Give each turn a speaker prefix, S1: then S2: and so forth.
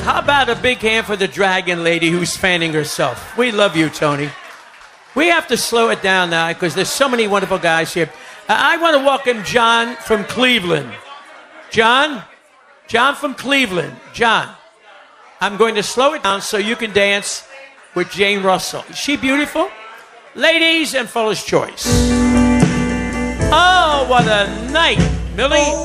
S1: How about a big hand for the dragon lady who's fanning herself? We love you, Tony. We have to slow it down now because there's so many wonderful guys here. I want to welcome John from Cleveland. John from Cleveland. John, I'm going to slow it down so you can dance with Jane Russell. Is she beautiful? Ladies and fellas' choice. Oh, what a night. Millie?